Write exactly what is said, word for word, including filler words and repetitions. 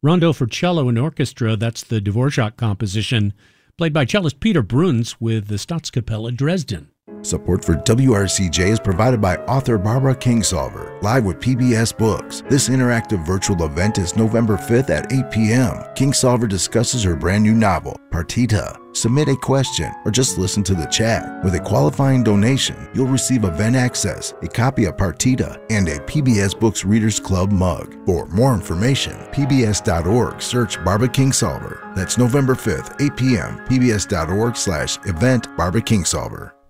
Rondo for Cello and Orchestra, that's the Dvorak composition, played by cellist Peter Bruns with the Staatskapelle Dresden. Support for W R C J is provided by author Barbara Kingsolver, live with P B S Books. This interactive virtual event is November fifth at eight p m Kingsolver discusses her brand new novel, Partita. Submit a question or just listen to the chat. With a qualifying donation, you'll receive event access, a copy of Partita, and a P B S Books Readers Club mug. For more information, P B S dot org, search Barbara Kingsolver. That's November fifth, eight p m P B S dot org slash event Barbara Kingsolver.